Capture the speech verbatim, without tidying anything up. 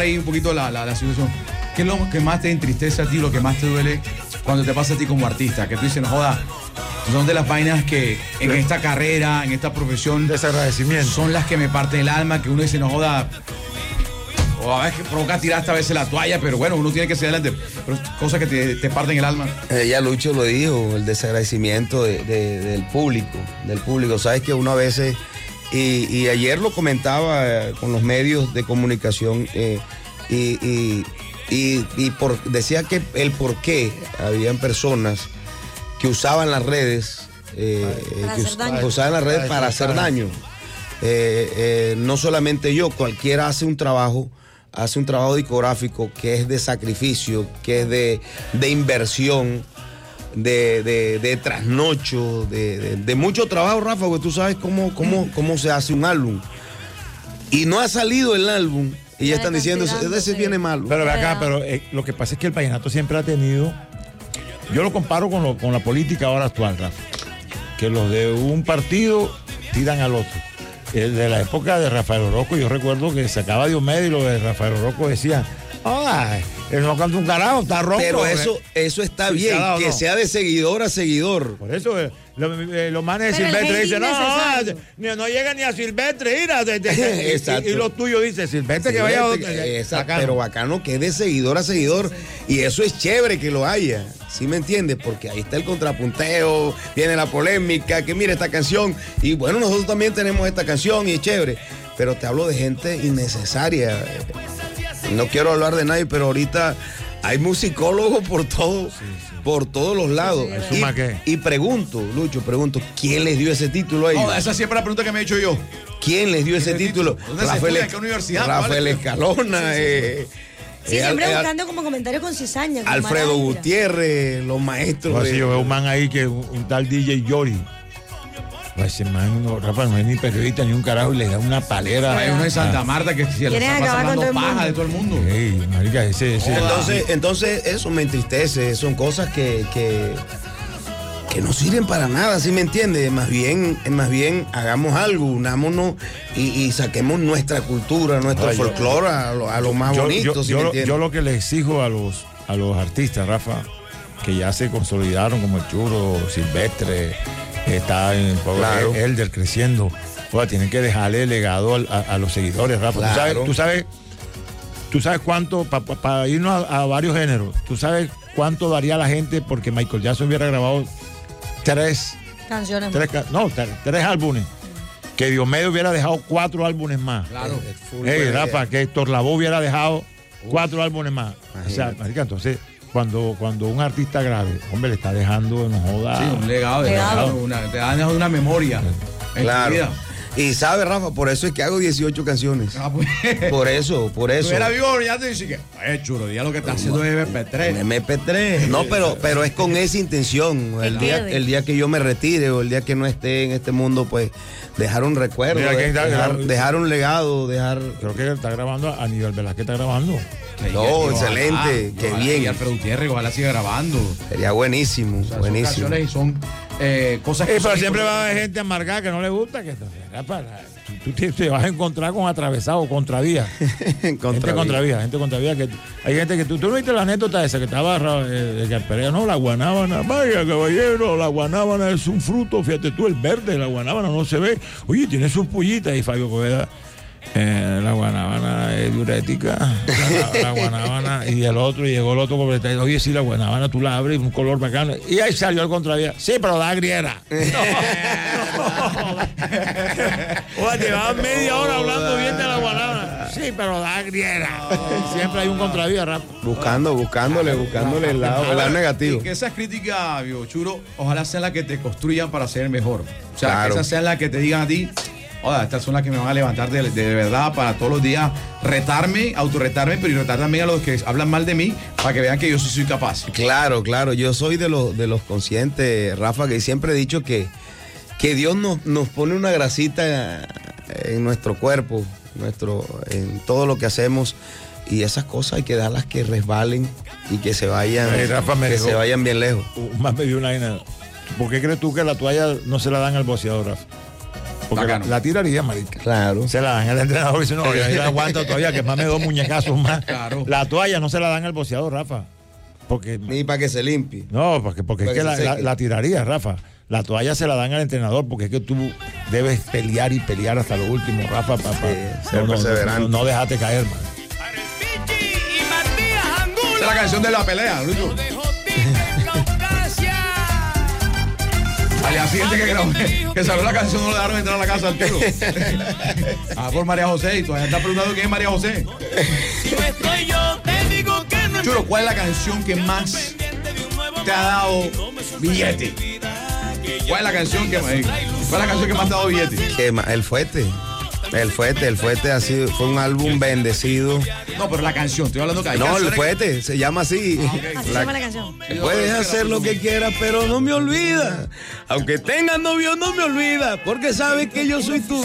ahí un poquito la, la, la situación. ¿Qué es lo que más te entristece a ti, lo que más te duele cuando te pasa a ti como artista? Que tú dices, no joda, son de las vainas que en esta carrera, en esta profesión, desagradecimiento, son las que me parten el alma, que uno dice, no joda, o a veces provoca tirar esta vez la toalla, pero bueno, uno tiene que seguir adelante. Pero cosas que te, te parten el alma. Eh, ya Lucho lo dijo, el desagradecimiento de, de, del público, del público. Sabes que uno a veces, y, y ayer lo comentaba eh, con los medios de comunicación, eh, y, y, y, y por, decía que el por qué habían personas que usaban las redes, eh, que, us, que usaban las redes para hacer daño. Eh, eh, no solamente yo, cualquiera hace un trabajo, hace un trabajo discográfico que es de sacrificio, que es de, de inversión, de, de, de trasnocho, de, de, de mucho trabajo, Rafa, porque tú sabes cómo, cómo, cómo se hace un álbum. Y no ha salido el álbum y ya están diciendo, ese viene malo. Pero ve acá, pero eh, lo que pasa es que el vallenato siempre ha tenido, yo lo comparo con, lo, con la política ahora actual, Rafa, que los de un partido tiran al otro. El de la época de Rafael Orozco, yo recuerdo que sacaba Diomedes y lo de Rafael Orozco decían, ay, él no canta un carajo, está ronco. Pero eso, eso está sí, bien, que no. sea de seguidor a seguidor. Por eso eh, los lo manes de Silvestre dicen, no, no, no llega ni a Silvestre, ir a, de, de, de, y, y, y lo tuyo dice, Silvestre, Silvestre que vaya a otro. Exacto, pero bacano que es de seguidor a seguidor, sí. Y eso es chévere que lo haya. ¿Sí me entiendes? Porque ahí está el contrapunteo, viene la polémica, que mira esta canción, y bueno, nosotros también tenemos esta canción y es chévere, pero te hablo de gente innecesaria. No quiero hablar de nadie, pero ahorita hay musicólogos por todo, sí, sí. por todos los lados. Sí, y, y pregunto, Lucho, pregunto, ¿quién les dio ese título a ellos? No, esa siempre es la pregunta que me he hecho yo. ¿Quién les dio ese título? ¿Dónde Rafael, se estudia? ¿Qué universidad? Rafael Escalona, sí, sí. Eh, Sí, eh, siempre eh, buscando como comentarios con cizaña. Alfredo Gutiérrez, los maestros. No, de... sí, yo veo un man ahí que un, un tal D J Yori. Ese man, no, Rafa, no es ni periodista ni un carajo y le da una palera. Hay uno de Santa Marta que se le está pasando paja de todo el mundo. Hey, marica, ese, ese entonces, entonces, eso me entristece. Son cosas que, que, que no sirven para nada, ¿sí me entiendes? Más bien, más bien hagamos algo, unámonos y, y saquemos nuestra cultura, nuestro folclore a lo, a lo más yo, bonito, yo, ¿sí yo, me entiendes? Yo lo que le exijo a los, a los artistas, Rafa, que ya se consolidaron como el Churro, Silvestre, está en claro. Elder creciendo, o sea, tienen que dejarle legado a, a, a los seguidores, Rafa. Claro. Tú sabes, tú sabes, tú sabes cuánto, para pa, pa irnos a, a varios géneros, tú sabes cuánto daría la gente porque Michael Jackson hubiera grabado tres canciones, tres, no, tres, tres álbumes, que Diomedes hubiera dejado cuatro álbumes más. Claro. Hey, Rafa, que Héctor Lavoe hubiera dejado Uf. cuatro álbumes más. Imagínate. O sea, marica, entonces Cuando, cuando un artista grave, hombre, le está dejando, no joda. Sí, un legado, legado. Una, te ha dejado una memoria. Claro. En tu vida. Y sabe, Rafa, por eso es que hago dieciocho canciones. Ah, pues. Por eso, por eso. Tú eras vivo, ya te dice que, oye, chulo, ya lo que está haciendo es eme pe tres. eme pe tres. No, pero, pero es con esa intención. El día, el día que yo me retire o el día que no esté en este mundo, pues, dejar un recuerdo, Mira, dejar, dejar, dejar un legado, dejar... Creo que está grabando, a nivel Velázquez está grabando. No, y, excelente, qué bien. Y Alfredo Gutiérrez, ojalá siga grabando. Sería buenísimo, o sea, buenísimo. Son canciones y son eh, cosas que... Eh, pero son siempre va a haber gente amargada que no le gusta, que tú, tú te vas a encontrar con atravesado, contravía. gente contravía, gente contravía. Que, hay gente que tú, tú no viste la anécdota esa que estaba eh, de Perea, no, la guanábana, vaya caballero, la guanábana es un fruto, fíjate tú, el verde, la guanábana no se ve. Oye, tiene sus pullitas y Fabio Poveda. Eh, la guanábana es diurética, la, la guanábana, y el otro, y llegó el otro, oye, sí, la guanábana tú la abres, un color bacano, y ahí salió el contravía, sí, pero da griera. No, no. O llevaban media hora hablando bien de la guanábana, sí, pero da griera. Siempre hay un contravía, rap. Buscando, buscándole, buscándole el lado, el lado negativo. Y que esas críticas, Viejo Churo, ojalá sean las que te construyan para ser mejor. O sea, claro. que esas sean las que te digan a ti, oye, estas son las que me van a levantar de, de verdad para todos los días retarme, autorretarme, pero y retar también a los que hablan mal de mí para que vean que yo sí soy capaz. Claro, claro, yo soy de los, de los conscientes, Rafa, que siempre he dicho que, que Dios nos, nos pone una grasita en nuestro cuerpo, nuestro, en todo lo que hacemos, y esas cosas hay que dejarlas que resbalen y que se vayan, hey, Rafa, me que dijo, se vayan bien lejos. Más me dio una vaina. ¿Por qué crees tú que la toalla no se la dan al boxeador, Rafa? Porque la, la tiraría, marica. Claro. Se la dan al entrenador y dice, no, yo la aguanto todavía, que más me dos muñecazos más. Claro. La toalla no se la dan al boxeador, Rafa. Porque, Ni para que se limpie. no, porque, porque Para es que que se la, la, seque. la tiraría, Rafa. La toalla se la dan al entrenador porque es que tú debes pelear y pelear hasta lo último, Rafa, papá. Sí, ser no, no, perseverante. no, no dejate caer, man. Esa es la canción de la pelea, Lucho. Al día siguiente que, grabó, que salió la canción no le dejaron entrar a la casa al tiro. Ah, por María José, y todavía está preguntando quién es María José. Chulo, ¿cuál es la canción que más te ha dado billete? ¿Cuál es la canción que, cuál es la canción que más te ha dado billete? ¿Qué ma- El Fuete. El Fuete, el Fuete ha sido, fue un álbum bendecido. No, pero la canción, estoy hablando que hay No, el canciones Fuete, se llama así. Ah, ok. Así se La- llama la canción. Puedes hacer lo que quieras, pero no me olvidas. Aunque tengas novio, no me olvidas, porque sabes que yo soy tu